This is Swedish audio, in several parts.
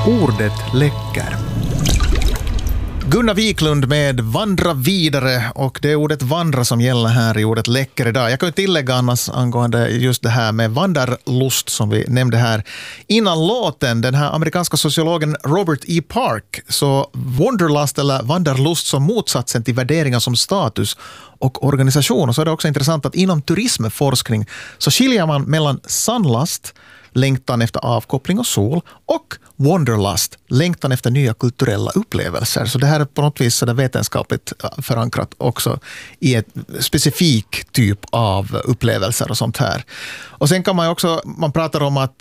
Ordet läcker. Gunnar Wiklund med vandra vidare, och det är ordet vandra som gäller här i ordet läcker idag. Jag kan ju tillägga annars angående just det här med vandarlust som vi nämnde här innan låten. Den här amerikanska sociologen Robert E. Park, så wanderlust eller vandarlust som motsatsen till värderingar som status och organisation. Och så är det också intressant att inom turismforskning så skiljer man mellan sannlast, längtan efter avkoppling och sol, och wanderlust, längtan efter nya kulturella upplevelser. Så det här är på något vis så vetenskapligt förankrat också i ett specifik typ av upplevelser och sånt här. Och sen kan man också, man pratar om att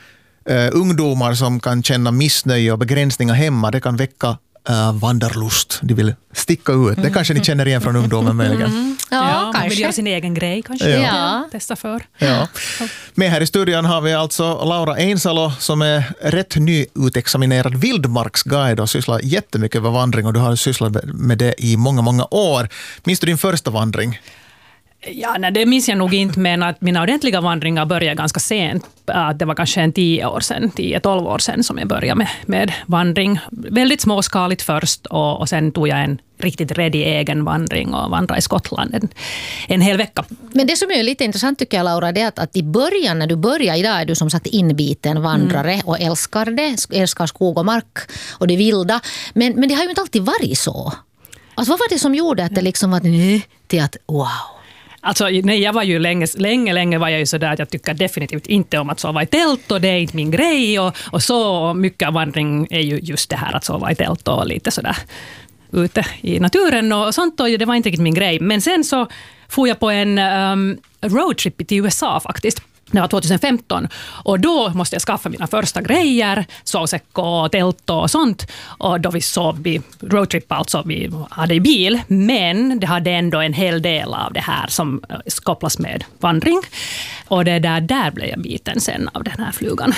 ungdomar som kan känna missnöje och begränsningar hemma, det kan väcka vandarlust. De vill sticka ut. Det kanske ni känner igen från ungdomen möjligen. Ja, man vill göra sin egen grej kanske. Ja. Testa för. Ja. Med här i studion har vi alltså Laura Einsalo som är rätt nyutexaminerad vildmarksguide och sysslar jättemycket med vandring, och du har sysslat med det i många, många år. Minns du din första vandring? Ja, nej, det minns jag nog inte, men att mina ordentliga vandringar började ganska sent. Det var kanske 10-12 år sedan som jag började med vandring. Väldigt småskaligt först, och sen tog jag en riktigt ready egen vandring och vandrade i Skottland en hel vecka. Men det som är lite intressant tycker jag, Laura, det är att i början när du börjar, idag är du som sagt inbiten vandrare och älskar skog och mark och det vilda. Men det har ju inte alltid varit så. Alltså vad var det som gjorde att det liksom var till att wow? Alltså, nej, jag var ju länge var jag ju sådär att jag tycker definitivt inte om att sova i tält, och det är inte min grej, och så mycket av vandring är ju just det här att sova i tält och lite sådär ute i naturen och sånt, och det var inte riktigt min grej. Men sen så får jag på en roadtrip till USA faktiskt. Det var 2015, och då måste jag skaffa mina första grejer, sovsäck och tält och sånt. Och då vi sov i roadtrip, alltså vi hade i bil, men det hade ändå en hel del av det här som kopplas med vandring. Och det där blev jag biten sen av den här flugan.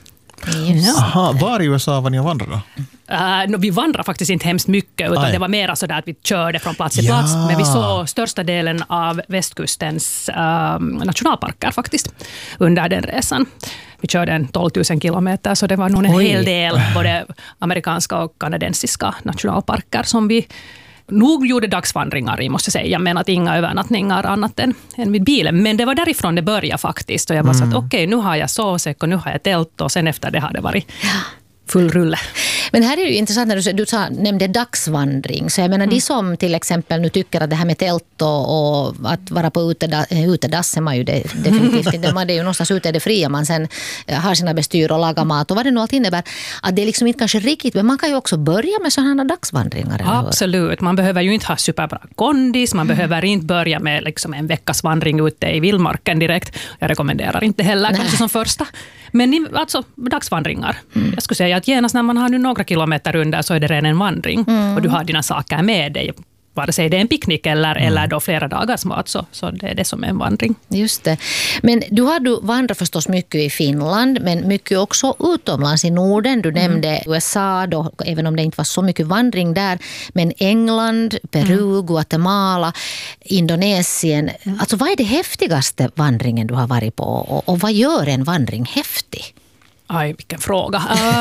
Aha, var i USA var ni vandrade? Vi vandrade faktiskt inte hemskt mycket, utan det var mer så där att vi körde från plats till plats. Men vi såg största delen av västkustens nationalparker faktiskt under den resan. Vi körde en 12 000 kilometer, så det var nog en hel del både amerikanska och kanadensiska nationalparker som vi nog gjorde dagsvandringar i, måste jag säga. Men att inga övernattningar annat än vid bilen. Men det var därifrån det började faktiskt. Och jag var så att okej, nu har jag sovsäck och nu har jag tält, och sen efter det har det varit full rulle. Men här är det ju intressant när du nämnde dagsvandring. Så jag menar, de som till exempel nu tycker att det här med tält och att vara på utedass är man ju definitivt inte. Man är ju någonstans ute i det fria, man sen har sina bestyr och lagar mat och vad det nu allt innebär. Att det är liksom inte kanske riktigt, men man kan ju också börja med sådana dagsvandringar. Absolut, man behöver ju inte ha superbra kondis, man behöver inte börja med liksom en veckas vandring ute i vildmarken direkt. Jag rekommenderar inte heller kanske som första. Men alltså dagsvandringar. Jag skulle säga att genast när man har nu några kilometer under så är det redan en vandring. Och du har dina saker med dig. Vare sig det är en picknick eller då flera dagars mat, så det är det som är en vandring. Just det. Men du har vandrat förstås mycket i Finland, men mycket också utomlands i Norden. Du nämnde USA då, även om det inte var så mycket vandring där. Men England, Peru, Guatemala, Indonesien. Alltså vad är det häftigaste vandringen du har varit på? Och vad gör en vandring häftig? Aj, vilken fråga.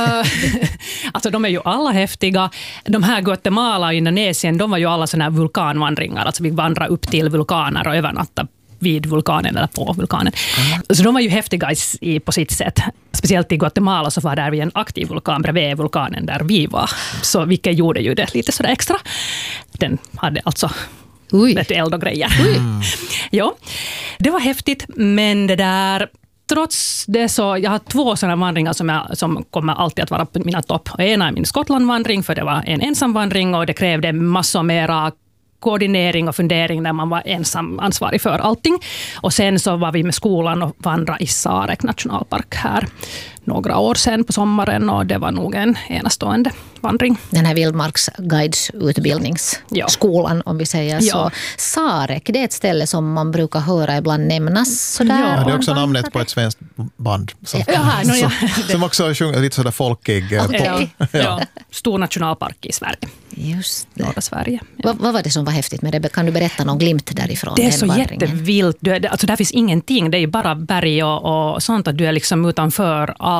Alltså de är ju alla häftiga. De här Guatemala och Indonesien, de var ju alla såna här vulkanvandringar. Alltså vi vandrar upp till vulkaner och övernattar vid vulkanen eller på vulkanen. Så de var ju häftiga på sitt sätt. Speciellt i Guatemala så var där vi en aktiv vulkan bredvid vulkanen där vi var. Så vilket gjorde ju det lite sådär extra. Den hade alltså eld och grejer. Ja, det var häftigt, men det där... Trots det så, jag har 2 sådana vandringar som kommer alltid att vara på mina topp. Ena är min Skottlandvandring, för det var en ensamvandring och det krävde massor mera koordinering och fundering när man var ensam ansvarig för allting. Och sen så var vi med skolan och vandrade i Sarek nationalpark här några år sedan på sommaren, och det var nog en enastående vandring. Den här vildmarksguidesutbildningsskolan, om vi säger så. Sarek, det är ett ställe som man brukar höra ibland nämnas. Sådär. Ja, det är också namnet på ett svenskt band. Som också sjunger lite sådär folkig. Ja, stor nationalpark i Sverige. Just det. Norra Sverige. Ja. Vad var det som var häftigt med det? Kan du berätta någon glimt därifrån? Det är så jättevilt. Alltså där finns ingenting. Det är bara berg och sånt, att du är liksom utanför allt.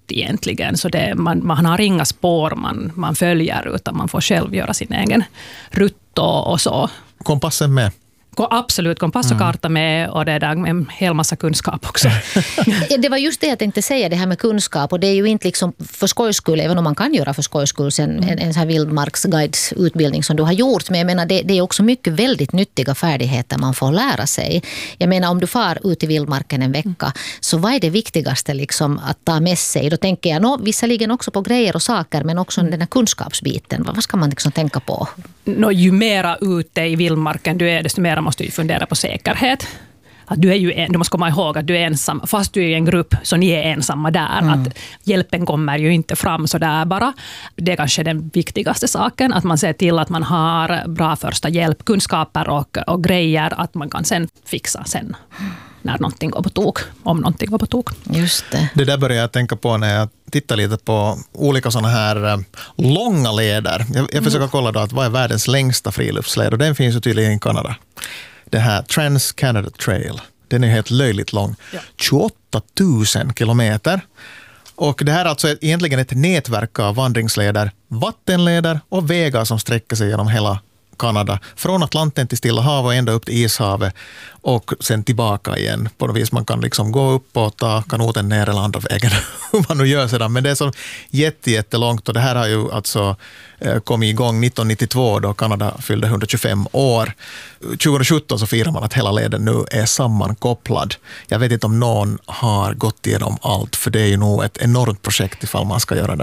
egentligen. Så man har inga spår man följer, utan man får själv göra sin egen rutt och så. Kompassen med? Absolut, kompass och karta med, och det är där en hel massa kunskap också. Det var just det jag tänkte säga, det här med kunskap. Och det är ju inte liksom för skojs skull, även om man kan göra för skojs skull en sån här vildmarksguidesutbildning som du har gjort. Men jag menar, det är också mycket väldigt nyttiga färdigheter man får lära sig. Jag menar, om du far ut i vildmarken en vecka, så vad är det viktigaste liksom att ta med sig? Då tänker jag visserligen också på grejer och saker, men också den här kunskapsbiten. Vad ska man liksom tänka på? Ju mera ute i vildmarken du är, desto mer måste du fundera på säkerhet. Att du måste komma ihåg att du är ensam, fast du är i en grupp så ni är ensamma där. Att hjälpen kommer ju inte fram så där bara. Det är kanske den viktigaste saken, att man ser till att man har bra första hjälp, kunskaper och grejer, att man kan sen fixa sen när någonting går på tok, om någonting går på tok. Just det. Det där börjar jag tänka på när jag tittar lite på olika sådana här långa leder. Jag försöker kolla då att vad är världens längsta friluftsled, och den finns ju tydligen i Kanada. Det här Trans-Canada Trail, den är helt löjligt lång. 28 000 kilometer. Och det här är alltså egentligen ett nätverk av vandringsleder, vattenleder och vägar som sträcker sig genom hela Kanada. Från Atlanten till Stilla havet och ända upp till Ishavet och sen tillbaka igen. På något vis man kan liksom gå upp och ta kanoten ner eller andra vägen, hur man nu gör sedan. Men det är så jättelångt, och det här har ju alltså kommit igång 1992 då Kanada fyllde 125 år. 2017 så firar man att hela leden nu är sammankopplad. Jag vet inte om någon har gått igenom allt, för det är ju nog ett enormt projekt ifall man ska göra det.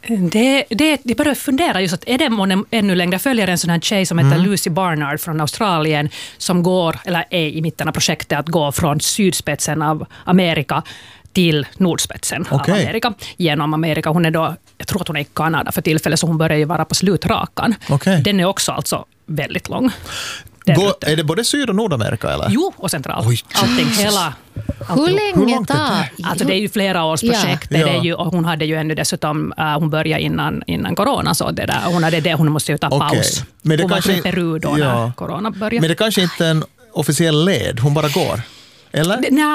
Jag börjar fundera just att är det ännu längre. Jag följer en sån här tjej som heter Lucy Barnard från Australien som går, eller är i mitten av projektet att gå från sydspetsen av Amerika till nordspetsen av Amerika, genom Amerika. Hon är då, jag tror att hon är i Kanada för tillfället, så hon börjar ju vara på slutrakan. Den är också alltså väldigt lång. Är det både Syd- och Nordamerika eller? Jo, och central. Allting, hela. Hur länge tar? Alltså det är ju flera års projekt. Det är ju, och hon hade ju ännu dessutom, hon började innan corona, så det där, hon måste ju ta paus. Men det hon var i Peru då när corona började. Men det kanske inte är en officiell led, hon bara går? Eller?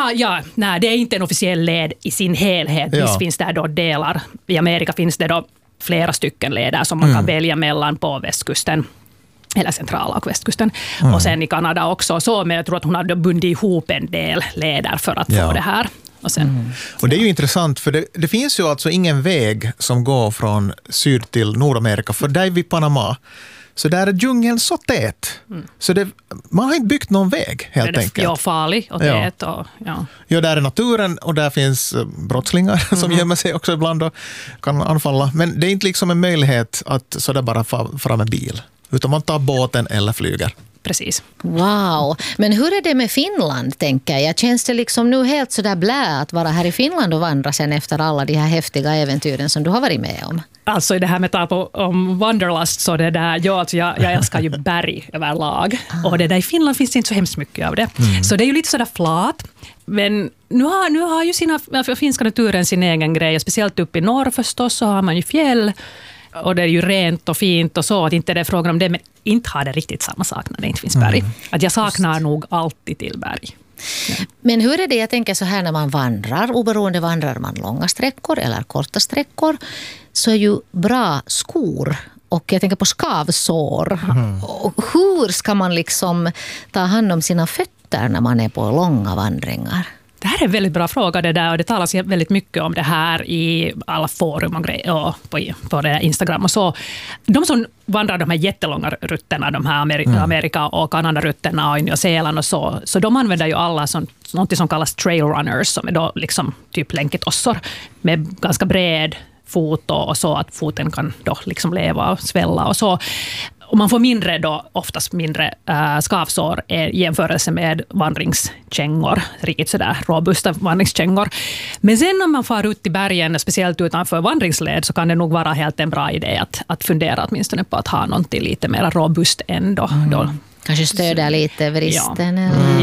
Nej, det är inte en officiell led i sin helhet. Visst finns det då delar. I Amerika finns det då flera stycken leder som man kan välja mellan på västkusten. Eller centrala och västkusten. Och sen i Kanada också. Så, men jag tror att hon hade bundit ihop en del leder för att få det här. Och, sen, och det är ju intressant, för det finns ju alltså ingen väg som går från syd till Nordamerika, för där är vid Panama. Så där är djungeln så tät. Så man har inte byggt någon väg helt enkelt. Ja, farlig och tät. Ja, där är naturen och där finns brottslingar som gömmer sig också ibland och kan anfalla. Men det är inte liksom en möjlighet att sådär bara fara med bil. Utan man tar båten eller flyger. Precis. Wow. Men hur är det med Finland, tänker jag? Känns det liksom nu helt sådär blä att vara här i Finland och vandra sen efter alla de här häftiga äventyren som du har varit med om? Alltså i det här med tal om Wanderlust, så det där, jag älskar ju berg överlag. Och det där i Finland finns det inte så hemskt mycket av det. Så det är ju lite sådär flat. Men nu har ju finska naturen sin egen grej. Speciellt uppe i norr förstås så har man ju fjäll. Och det är ju rent och fint och så, att inte det är frågan om det, men inte har det riktigt samma sak när det inte finns berg. Att jag saknar nog alltid till berg. Ja. Men hur är det, jag tänker så här, när man vandrar, oberoende vandrar man långa sträckor eller korta sträckor, så är ju bra skor. Och jag tänker på skavsår. Och hur ska man liksom ta hand om sina fötter när man är på långa vandringar? Det här är en väldigt bra fråga, det där, och det talas väldigt mycket om det här i alla forum och grejer, och på det Instagram och så. De som vandrar de här jättelånga rutterna, de här Amerika- och Kanada-rutterna och Nya Zeeland och så de använder ju alla något som kallas trail runners, som är då liksom typ länketossor med ganska bred fot och så att foten kan då liksom leva och svälla och så. Och man får oftast mindre skavsår i jämförelse med vandringskängor, riktigt sådär robusta vandringskängor. Men sen om man får ut i bergen, speciellt utanför vandringsled, så kan det nog vara helt en bra idé att fundera åtminstone på att ha någonting lite mer robust ändå. Kanske stödja lite vristen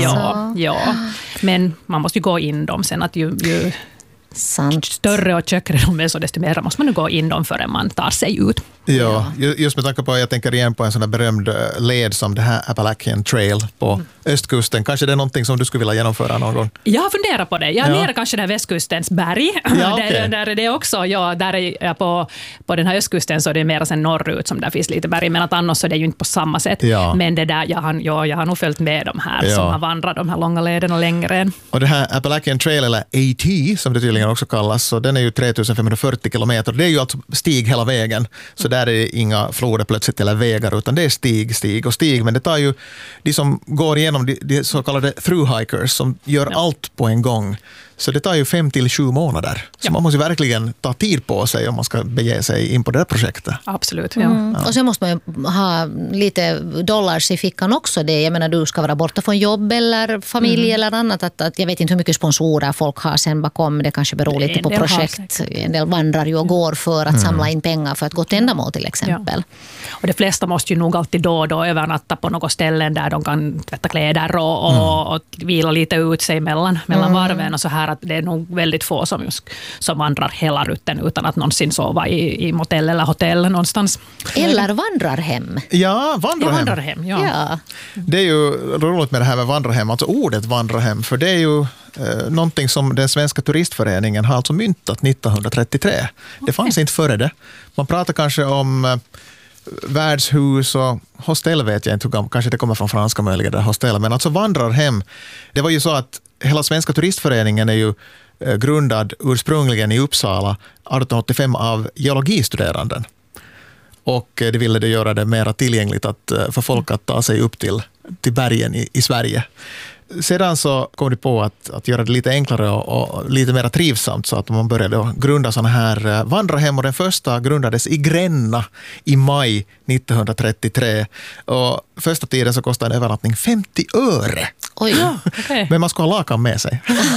Ja, men man måste ju gå in dem sen, att ju större och tjockare de är, så desto mer måste man gå in dem förrän man tar sig ut. Ja, just med tanke på att jag tänker igen på en sån här berömd led som det här Appalachian Trail på östkusten. Kanske det är någonting som du skulle vilja genomföra någon gång? Jag har funderat på det. Jag är nere kanske där västkustens berg. Ja, okay. Där är det också. Ja, där är på den här östkusten så är det mer sen norrut som där finns lite berg. Men att annars så är det ju inte på samma sätt. Ja. Men det där, jag har nog följt med de här som har vandrat de här långa lederna längre än. Och det här Appalachian Trail, eller AT som det tydligen också kallas, så den är ju 3540 kilometer. Det är ju alltså stig hela vägen. Så där är det inga floder plötsligt eller vägar, utan det är stig. Men det tar ju de som går igenom de så kallade thru-hikers som gör allt på en gång. Så det tar ju 5 till 7 månader. Så man måste ju verkligen ta tid på sig om man ska bege sig in på det här projektet. Absolut, ja. Och så måste man ju ha lite dollars i fickan också. Jag menar, du ska vara borta från jobb eller familj eller annat. Att jag vet inte hur mycket sponsorer folk har sen bakom. Det kanske beror lite på projekt. En del vandrar ju och går för att samla in pengar för ett gott ändamål till exempel. Ja. Och de flesta måste ju nog alltid då och då övernatta på något ställen där de kan tvätta kläder och vila lite ut sig mellan varven och så här. Att det är nog väldigt få som vandrar hela rutten utan att någonsin sova i motell eller hotell någonstans. Eller vandrar hem. Ja, vandrar hem. Ja. Det är ju roligt med det här med vandrarhem, alltså ordet vandrarhem, för det är ju någonting som den svenska turistföreningen har alltså myntat 1933. Det fanns inte före det. Man pratar kanske om värdshus och hostell, vet jag inte hur gammalt, kanske det kommer från franska möjligen, där hostell, men alltså vandrarhem. Det var ju så att hela svenska turistföreningen är ju grundad ursprungligen i Uppsala 1885 av geologistuderanden. Och det ville göra det mer tillgängligt för folk att ta sig upp till bergen i Sverige. Sedan så kom det på att göra det lite enklare och lite mer trivsamt, så att man började grunda sådana här vandrarhem, och den första grundades i Gränna i maj 1933. Och första tiden så kostade en övernattning 50 öre. Oj. Ja, okay. Men man ska ha lakan med sig.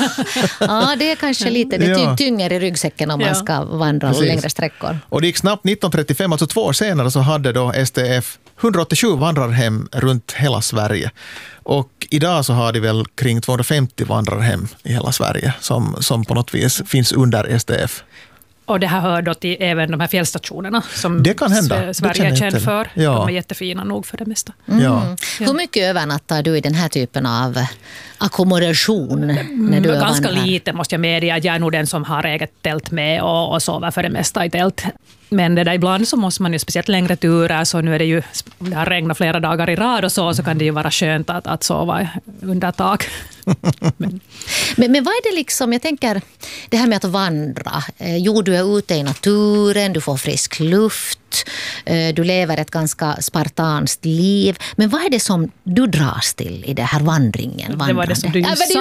Ja, det är kanske lite, det tynger i ryggsäcken om man ska vandra längre sträckor. Och det gick snabbt 1935, alltså 2 år senare, så hade då STF 187 vandrarhem runt hela Sverige. Och idag så har de väl kring 250 vandrarhem i hela Sverige som på något vis finns under STF. Och det här hör då till även de här fjällstationerna som det kan hända. Sverige är känd för. Ja. De är jättefina nog för det mesta. Ja. Hur mycket övernattar du i den här typen av ackommodation när du ganska vandrar? lite måste jag medge. Jag är nog den som har eget tält med och sover för det mesta i tält. Men det där ibland så måste man ju, speciellt längre turer, så nu är det ju, det har regnat flera dagar i rad och så kan det ju vara skönt att sova under tak. Men vad är det liksom, jag tänker, det här med att vandra. Jo, du är ute i naturen, du får frisk luft, du lever ett ganska spartanskt liv. Men vad är det som du dras till i det här vandringen? Det var det som du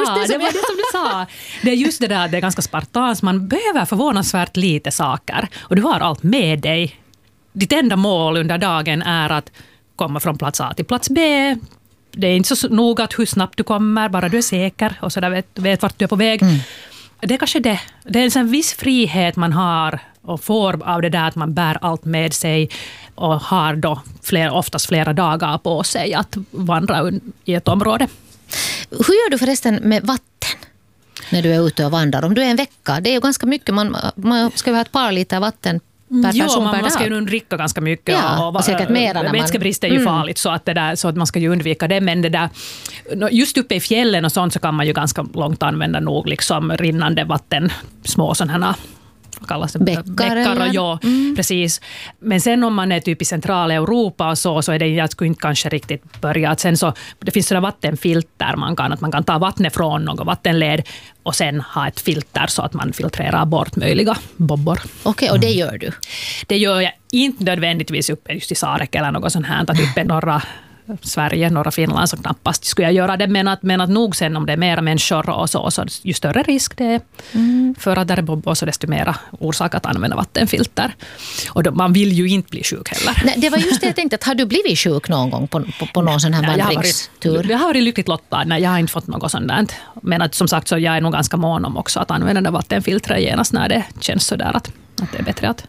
sa. Det är just det där, det är ganska spartanskt. Man behöver förvånansvärt lite saker. Och du har allt med dig. Ditt enda mål under dagen är att komma från plats A till plats B. Det är inte så noga hur snabbt du kommer, bara du är säker och så där vet vart du är på väg. Det är kanske det. Det är en sån viss frihet man har och får av det där att man bär allt med sig och har då oftast flera dagar på sig att vandra i ett område. Hur gör du förresten med vatten när du är ute och vandrar? Om du är en vecka, det är ju ganska mycket. Man ska ju ha ett par liter vatten per person per dag. Man ska ju nog ganska mycket. Ja, och säkert mera. Vätskebrist är ju farligt så att man ska ju undvika det. Men det där, just uppe i fjällen och sånt så kan man ju ganska långt använda nog liksom rinnande vatten, små sådana här, vad kallas det? Bäckar. Ja, precis. Men sen om man är typ i centrala Europa och så är det, jag skulle inte kanske riktigt börja. Att sen så, det finns sådana vattenfilter man kan ta vattnet från någon vattenled och sen ha ett filter så att man filtrerar bort möjliga bobbor. Okej, och det gör du? Det gör jag inte nödvändigtvis uppe just i Sarek eller något sånt här. Att uppe norra Sverige, norra Finland så knappast skulle jag göra det. Men att nog sen om det är mera människor och så ju större risk det är för att där är bobbor så desto mera orsak att använda vattenfilter. Och då, man vill ju inte bli sjuk heller. Nej, det var just det jag tänkte, att har du blivit sjuk någon gång på någon sån här vandringstur? Jag har varit lyckligt lottad. Nej, jag har inte fått något sånt där. Men att, som sagt så jag är nog ganska mån om också att använda vattenfiltret genast när det känns så där att det är bättre att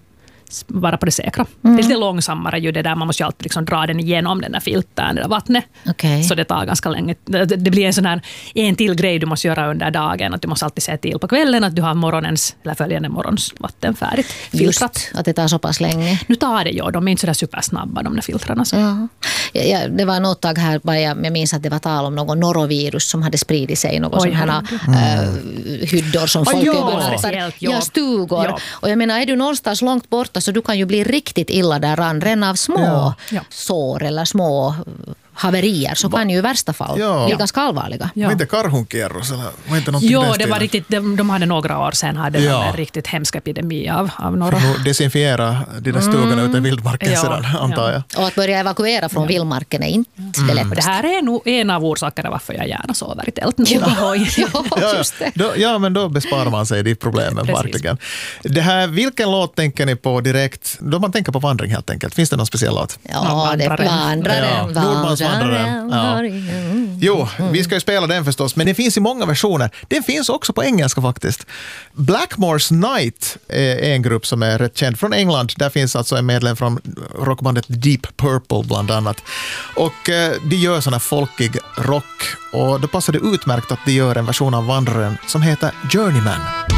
vara på det säkra. Det är lite långsammare ju det där. Man måste ju alltid liksom dra den igenom den där filtern, det där vattnet. Okay. Så det tar ganska länge. Det blir en sån här en till grej du måste göra under dagen. Att du måste alltid se till på kvällen att du har morgonens eller följande morgons vatten färdigt. Filtrat. Just att det tar så pass länge. Nu tar det ju. De är inte så där supersnabba de där filtrarna. Så. Ja, det var något tag här, jag minns att det var tal om någon norovirus som hade spridit sig i någon sån här hyddor som folk övernattade. Stugor. Ja. Och jag menar, är du någonstans långt borta så du kan ju bli riktigt illa där redan av små sår eller små haverier så kan ju i värsta fall bli ganska allvarliga. Var inte karhunkierros eller var inte det var riktigt, de hade några år sedan hade de en riktigt hemsk epidemi av norra. Desinfiera de där stugorna ute i vildmarken sedan, antar jag. Och att börja evakuera från vildmarken är inte det lättaste. Det här är nog en av orsakerna varför jag gärna sover i tält. Men då besparar man sig de problemen verkligen. Det här, vilken låt tänker ni på direkt då man tänker på vandring helt enkelt? Finns det någon speciell låt? Ja, det är Vandraren. Nordmans vandraren. Ja. Jo, vi ska ju spela den förstås, men det finns i många versioner. Den finns också på engelska faktiskt. Blackmore's Night är en grupp som är rätt känd från England. Där finns alltså en medlem från rockbandet Deep Purple bland annat. Och de gör sån här folkig rock och då passar det utmärkt att de gör en version av Vandraren som heter Journeyman.